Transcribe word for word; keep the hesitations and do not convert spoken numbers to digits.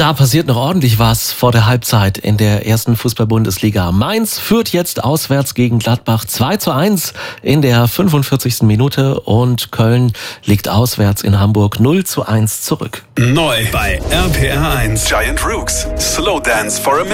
da passiert noch ordentlich was vor der Halbzeit in der ersten Fußball-Bundesliga. Mainz führt jetzt auswärts gegen Gladbach zwei zu eins in der fünfundvierzigsten Minute und Köln liegt auswärts in Hamburg null zu eins zurück. Neu bei R P R eins. Giant Rooks. Slow Dance for a Minute.